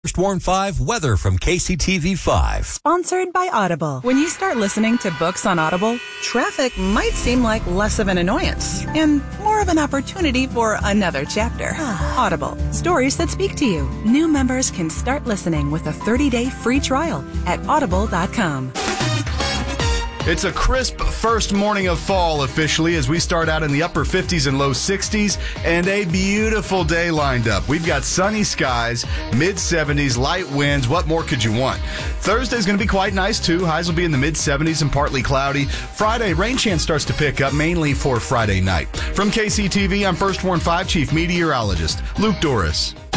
First Warn 5 weather from KCTV 5. Sponsored by Audible. When you start listening to books on Audible, traffic might seem like less of an annoyance and more of an opportunity for another chapter. Audible. Stories that speak to you. New members can start listening with a 30-day free trial at audible.com. It's a crisp first morning of fall officially as we start out in the upper 50s and low 60s and a beautiful day lined up. We've got sunny skies, mid-70s, light winds. What more could you want? Thursday's going to be quite nice too. Highs will be in the mid-70s and partly cloudy. Friday, rain chance starts to pick up mainly for Friday night. From KCTV, I'm First Warn 5 Chief Meteorologist Luke Doris.